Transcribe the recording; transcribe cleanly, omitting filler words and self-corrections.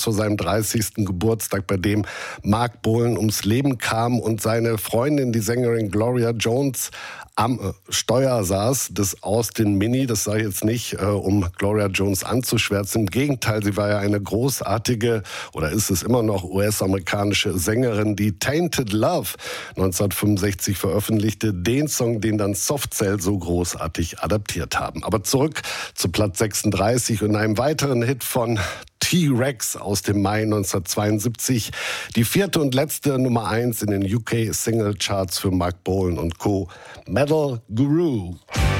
vor seinem 30. Geburtstag, bei dem Marc Bolan ums Leben kam und seine Freundin, die Sängerin Gloria Jones, am Steuer saß des Austin Mini. Das sage ich jetzt nicht, um Gloria Jones anzuschwärzen. Im Gegenteil, sie war ja eine großartige, oder ist es immer noch, US-amerikanische Sängerin, die Tainted Love 1965 veröffentlichte, den Song, den dann Soft Cell so großartig adaptiert haben. Aber zurück zu Platz 36 und einem weiteren Hit von T-Rex aus dem Mai 1972. Die vierte und letzte Nummer 1 in den UK Single Charts für Marc Bolan und Co. Metal Guru.